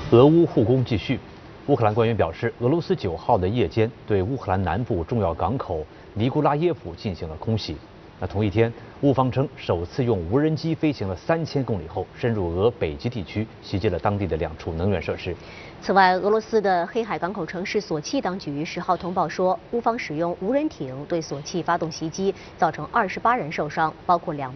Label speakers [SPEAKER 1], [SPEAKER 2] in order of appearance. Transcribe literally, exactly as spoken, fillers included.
[SPEAKER 1] 俄乌互攻继续，乌克兰官员表示，俄罗斯九号的夜间对乌克兰南部重要港口尼古拉耶夫进行了空袭。那同一天，乌方称首次用无人机飞行了三千公里后，深入俄北极地区，袭击了当地的两处能源设施。
[SPEAKER 2] 此外，俄罗斯的黑海港口城市索契当局十号通报说，乌方使用无人艇对索契发动袭击，造成二十八人受伤，包括两